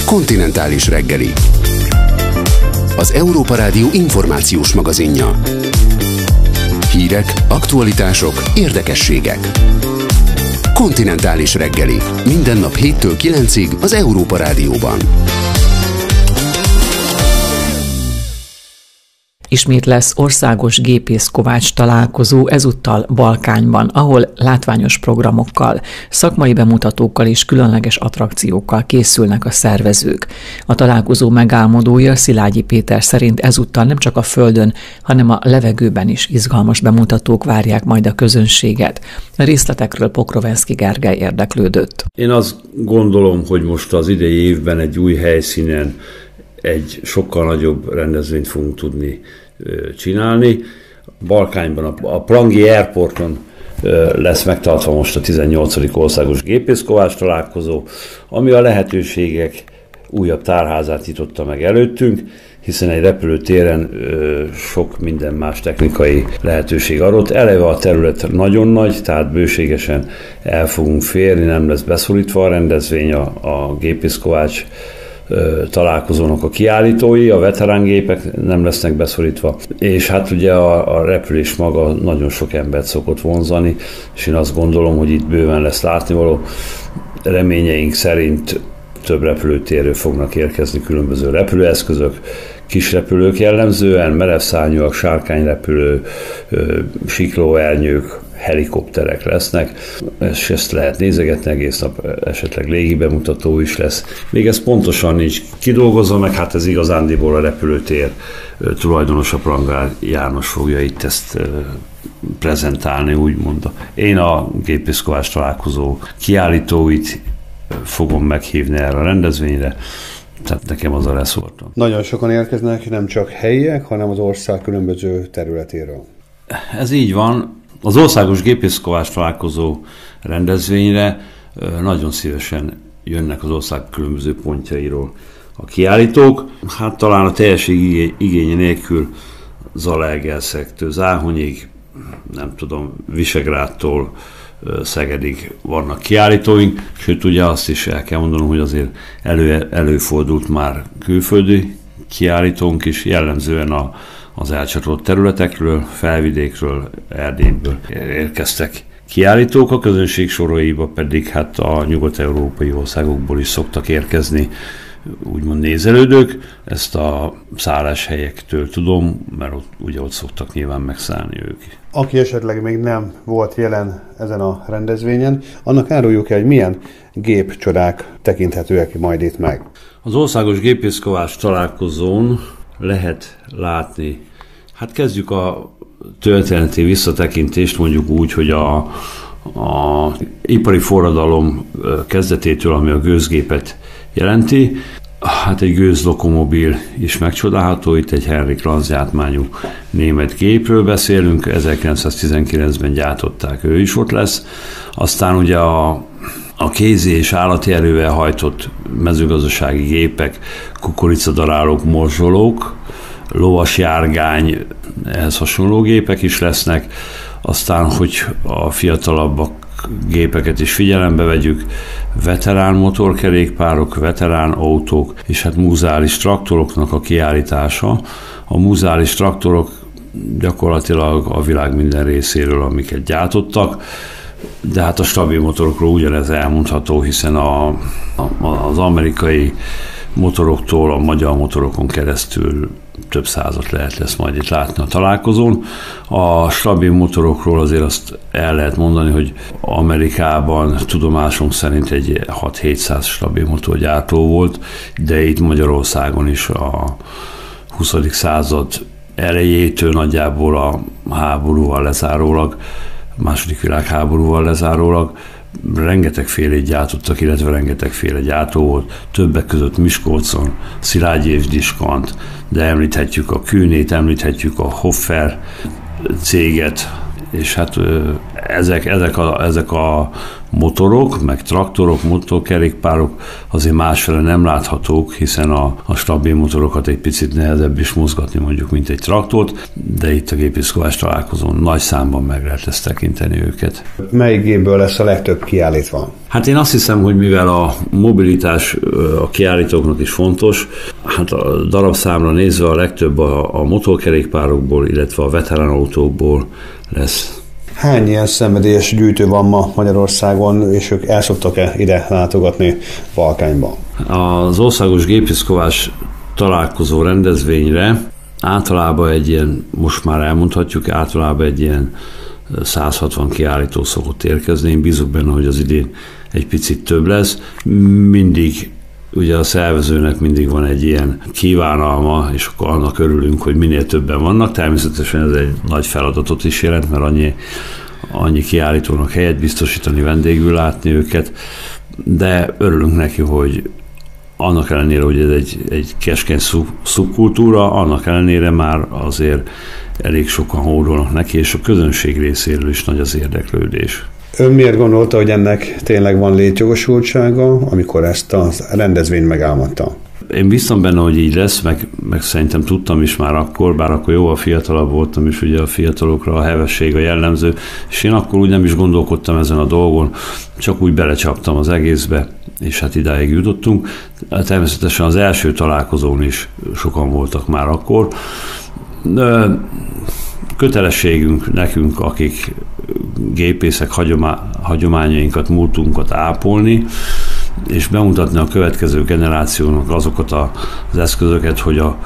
Kontinentális reggeli. Az Európa Rádió információs magazinja. Hírek, aktualitások, érdekességek. Kontinentális reggeli. Minden nap 7-től 9-ig az Európa Rádióban. Ismét lesz országos gépészkovács találkozó, ezúttal Balkányban, ahol látványos programokkal, szakmai bemutatókkal és különleges attrakciókkal készülnek a szervezők. A találkozó megálmodója, Szilágyi Péter szerint ezúttal nem csak a földön, hanem a levegőben is izgalmas bemutatók várják majd a közönséget. A részletekről Pokrovenszky Gergely érdeklődött. Én azt gondolom, hogy most az idei évben egy új helyszínen egy sokkal nagyobb rendezvényt fogunk tudni csinálni. Balkányban a Prangi Airporton lesz megtartva most a 18. országos gépészkovács találkozó, ami a lehetőségek újabb tárházát nyitotta meg előttünk, hiszen egy repülőtéren sok minden más technikai lehetőség adott. Eleve a terület nagyon nagy, tehát bőségesen el fogunk férni, nem lesz beszorítva a rendezvény, a gépészkovács találkozónak a kiállítói, a veterángépek nem lesznek beszorítva, és hát ugye a repülés maga nagyon sok embert szokott vonzani, és én azt gondolom, hogy itt bőven lesz látnivaló. Reményeink szerint több repülőtérről fognak érkezni különböző repülőeszközök, kis repülők jellemzően, merevszárnyúak, sárkányrepülő, siklóernyők, helikopterek lesznek, és ezt lehet nézegetni egész nap, esetleg légibemutató is lesz. Még ez pontosan nincs kidolgozva, meg hát ez igazándiból a repülőtér tulajdonosa Prangár János fogja itt ezt prezentálni, úgymond. Én a gépészkovács találkozó kiállítóit fogom meghívni erre a rendezvényre, tehát nekem az a reszortom. Nagyon sokan érkeznek, nem csak helyiek, hanem az ország különböző területéről. Ez így van. Az országos gépészkovács találkozó rendezvényre nagyon szívesen jönnek az ország különböző pontjairól a kiállítók. Hát talán a teljesség igénye nélkül Zalaegerszektől Záhonyig, nem tudom, Visegrádtól Szegedig vannak kiállítóink, sőt ugye azt is el kell mondanom, hogy azért előfordult már külföldi kiállítónk is, jellemzően az elcsatolt területekről, Felvidékről, Erdélyből érkeztek kiállítók, a közönség soraiba pedig hát a nyugat-európai országokból is szoktak érkezni úgymond nézelődők. Ezt a szálláshelyektől tudom, mert ott szoktak nyilván megszállni ők. Aki esetleg még nem volt jelen ezen a rendezvényen, annak áruljuk el, hogy milyen gépcsodák tekinthetőek majd itt meg. Az országos gépészkovács találkozón lehet látni, hát kezdjük a történeti visszatekintést, mondjuk úgy, hogy a ipari forradalom kezdetétől, ami a gőzgépet jelenti, hát egy gőzlokomobil is megcsodálható, itt egy Henrik Lanz gyártmányú német gépről beszélünk, 1919-ben gyártották, ő is ott lesz. Aztán ugye a kézi és állati erővel hajtott mezőgazdasági gépek, kukoricadarálók, morzsolók, lovasjárgány, ehhez hasonló gépek is lesznek. Aztán, hogy a fiatalabbak gépeket is figyelembe vegyük, veterán motorkerékpárok, veterán autók, és hát muzeális traktoroknak a kiállítása. A muzeális traktorok gyakorlatilag a világ minden részéről, amiket gyártottak, de hát a stabil motorokról ugyanez elmondható, hiszen az amerikai motoroktól a magyar motorokon keresztül több százat lesz majd itt látni a találkozón. A stabil motorokról azért azt el lehet mondani, hogy Amerikában tudomásunk szerint egy 6-700 stabil motorgyártó volt, de itt Magyarországon is a 20. század elejétől nagyjából a háborúval lezárólag, második világháborúval lezárólag rengetegfélét gyártottak, illetve rengetegféle gyártó volt, többek között Miskolcon, Szilágyi és Diskant, de említhetjük a Kühnét, említhetjük a Hoffer céget, és hát ezek a motorok, meg traktorok, motorkerékpárok azért másfele nem láthatók, hiszen a stabil motorokat egy picit nehezebb is mozgatni mondjuk, mint egy traktort, de itt a gépészkovás találkozón nagy számban meg lehet ezt tekinteni őket. Melyik gépből lesz a legtöbb kiállítva? Hát én azt hiszem, hogy mivel a mobilitás a kiállítóknak is fontos, hát a darabszámra nézve a legtöbb a motorkerékpárokból, illetve a veteránautókból lesz. Hány ilyen szenvedélyes gyűjtő van ma Magyarországon, és ők el szoktak-e ide látogatni Balkányba? Az Országos Gépészkovás találkozó rendezvényre általában egy ilyen, most már elmondhatjuk, általában egy ilyen 160 kiállító szokott érkezni. Én bízok benne, hogy az idén egy picit több lesz. Mindig ugye a szervezőnek mindig van egy ilyen kívánalma, és akkor annak örülünk, hogy minél többen vannak. Természetesen ez egy nagy feladatot is jelent, mert annyi kiállítónak helyet biztosítani, vendégül látni őket, de örülünk neki, hogy annak ellenére, hogy ez egy keskeny szubkultúra, annak ellenére már azért elég sokan hódolnak neki, és a közönség részéről is nagy az érdeklődés. Ön miért gondolta, hogy ennek tényleg van létjogosultsága, amikor ezt a rendezvényt megálmodta? Én biztos benne, hogy így lesz, meg szerintem tudtam is már akkor, bár akkor jóval fiatalabb voltam, és ugye a fiatalokra a hevesség a jellemző, és én akkor úgy nem is gondolkodtam ezen a dolgon, csak úgy belecsaptam az egészbe, és hát idáig jutottunk. Természetesen az első találkozón is sokan voltak már akkor. Kötelességünk nekünk, akik gépészek, hagyományainkat, múltunkat ápolni, és bemutatni a következő generációnak azokat az eszközöket, hogy a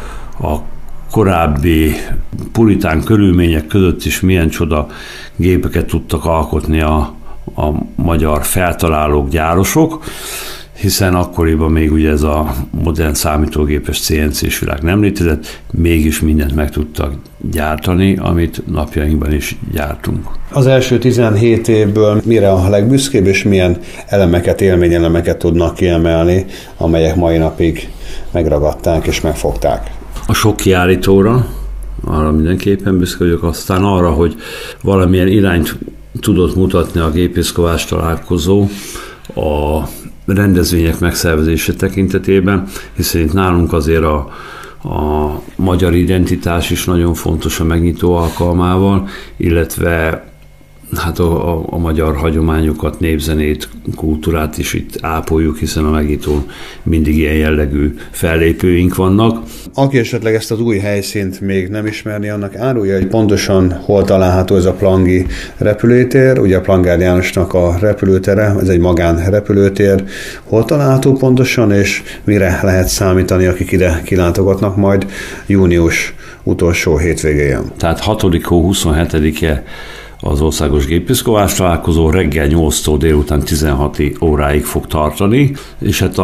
korábbi puritán körülmények között is milyen csoda gépeket tudtak alkotni a magyar feltalálók, gyárosok, hiszen akkoriban még ugye ez a modern számítógépes CNC-s világ nem létezett, mégis mindent meg tudtak gyártani, amit napjainkban is gyártunk. Az első 17 évből mire a legbüszkébb, és milyen elemeket, élményelemeket tudnak kiemelni, amelyek mai napig megragadták és megfogták? A sok kiállítóra, arra mindenképpen büszke vagyok, aztán arra, hogy valamilyen irányt tudott mutatni a gépészkovás találkozó a rendezvények megszervezése tekintetében, hiszen itt nálunk azért a magyar identitás is nagyon fontos a megnyitó alkalmával, illetve hát a magyar hagyományokat, népzenét, kultúrát is itt ápoljuk, hiszen a megnyitón mindig ilyen jellegű fellépőink vannak. Aki esetleg ezt az új helyszínt még nem ismerni, annak árulja, hogy pontosan hol található ez a Plangi repülőtér, ugye a Plangár Jánosnak a repülőtere, ez egy magánrepülőtér, hol található pontosan, és mire lehet számítani, akik ide kilátogatnak majd június utolsó hétvégéjén. Tehát 6. hó 27-e az Országos Gépészkovás találkozó reggel 8-tól délután 16 óráig fog tartani, és hát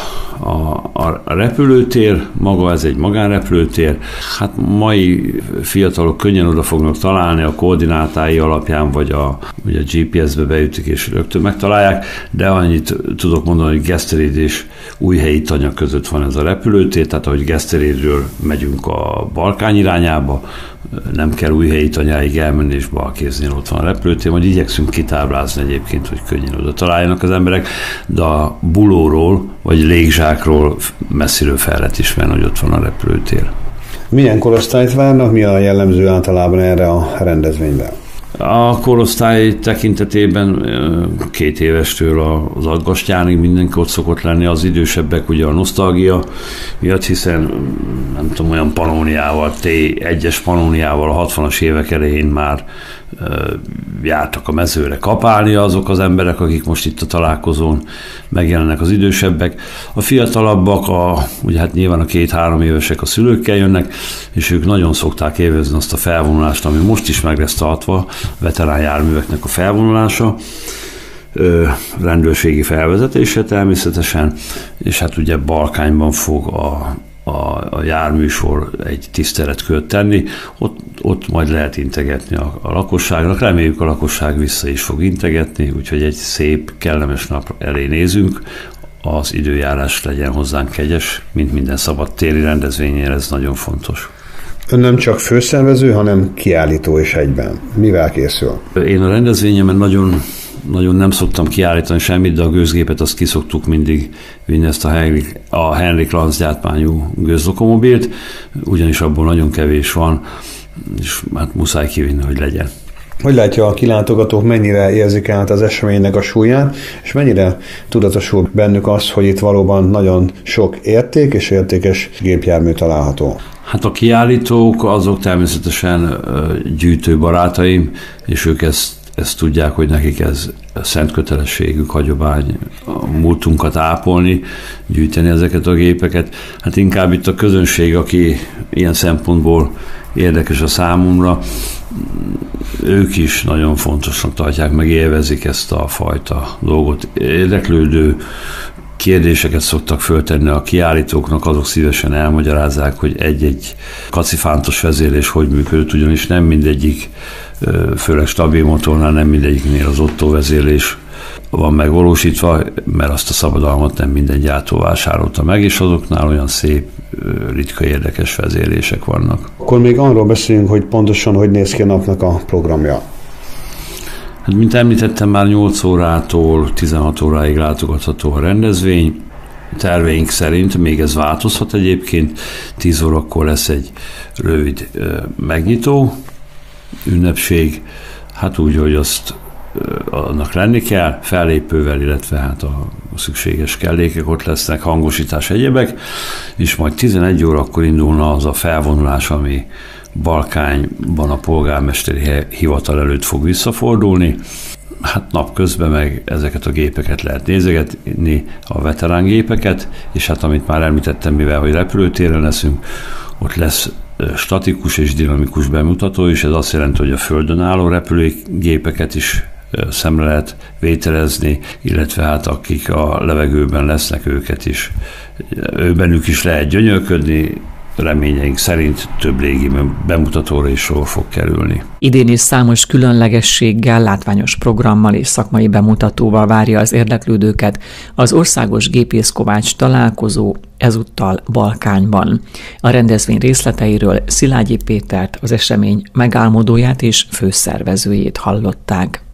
a repülőtér maga, ez egy magánrepülőtér, hát mai fiatalok könnyen oda fognak találni a koordinátái alapján, vagy a GPS-be beütik és rögtön megtalálják, de annyit tudok mondani, hogy Geszteréd és Újhelyi Tanya között van ez a repülőtér, tehát ahogy Geszterédről megyünk a Balkány irányába, nem kell Újhelyi Tanyáig elmenni és balkéznél ott van a repülőtér, majd igyekszünk kitáblázni egyébként, hogy könnyen oda találjanak az emberek, de a Bulóról vagy Légzsákról messziről fel lehet ismerni, hogy ott van a repülőtér. Milyen korosztályt várnak, mi a jellemző általában erre a rendezvényre? A korosztály tekintetében 2 évestől az aggastyánig mindenki ott szokott lenni, az idősebbek ugye a nosztalgia miatt, hiszen nem tudom, olyan Pannoniával, T1-es Pannoniával a 60-as évek elején már jártak a mezőre kapálni azok az emberek, akik most itt a találkozón megjelennek, az idősebbek. A fiatalabbak, ugye hát nyilván a 2-3 évesek a szülőkkel jönnek, és ők nagyon szokták élvezni azt a felvonulást, ami most is meg lesz tartva, veterán járműveknek a felvonulása, rendőrségi felvezetése természetesen, és hát ugye Balkányban fog a járműsor egy tiszteletkört tenni, ott majd lehet integetni a lakosságnak, reméljük a lakosság vissza is fog integetni, úgyhogy egy szép, kellemes nap elé nézünk, az időjárás legyen hozzánk kegyes, mint minden szabadtéri rendezvényén, ez nagyon fontos. Ön nem csak főszervező, hanem kiállító is egyben. Mivel készül? Én a rendezvényemen nagyon nagyon nem szoktam kiállítani semmit, de a gőzgépet azt kiszoktuk mindig vinni, ezt a Henrik Lanz gyártmányú gőzlokomobilt, ugyanis abból nagyon kevés van, és hát muszáj kivinni, hogy legyen. Hogy látja a kilátogatók, mennyire érzik át az eseménynek a súlyát, és mennyire tudatosul bennük az, hogy itt valóban nagyon sok érték és értékes gépjármű található? Hát a kiállítók azok természetesen gyűjtőbarátaim, és ők ezt tudják, hogy nekik ez szent kötelességük, hagyomány, a múltunkat ápolni, gyűjteni ezeket a gépeket. Hát inkább itt a közönség, aki ilyen szempontból érdekes a számomra, ők is nagyon fontosnak tartják, meg élvezik ezt a fajta dolgot. Érdeklődő kérdéseket szoktak föltenni a kiállítóknak, azok szívesen elmagyarázzák, hogy egy-egy kacifántos vezérlés hogy működött, ugyanis nem mindegyik, főleg stabil motornál nem mindegyiknél az Otto vezérlés van megvalósítva, mert azt a szabadalmat nem minden gyártó vásárolta meg, és azoknál olyan szép, ritka, érdekes vezérlések vannak. Akkor még arról beszéljünk, hogy pontosan hogy néz ki a napnak a programja. Hát, mint említettem, már 8 órától 16 óráig látogatható a rendezvény. Terveink szerint még ez változhat egyébként. 10 órakor lesz egy rövid megnyitó ünnepség. Hát úgy, hogy azt annak lenni kell, fellépővel, illetve hát a szükséges kellékek ott lesznek, hangosítás, egyebek, és majd 11 órakor indulna az a felvonulás, ami Balkányban a polgármesteri hivatal előtt fog visszafordulni. Hát napközben meg ezeket a gépeket lehet nézegetni, a veterán gépeket, és hát amit már említettem, mivel hogy repülőtéren leszünk, ott lesz statikus és dinamikus bemutató is, ez azt jelenti, hogy a földön álló repülőgépeket is szemre lehet vételezni, illetve hát akik a levegőben lesznek, őbenük is lehet gyönyörködni. Reményeink szerint több légi bemutatóra is sor fog kerülni. Idén is számos különlegességgel, látványos programmal és szakmai bemutatóval várja az érdeklődőket az Országos Gépészkovács találkozó ezúttal Balkányban. A rendezvény részleteiről Szilágyi Pétert, az esemény megálmodóját és főszervezőjét hallották.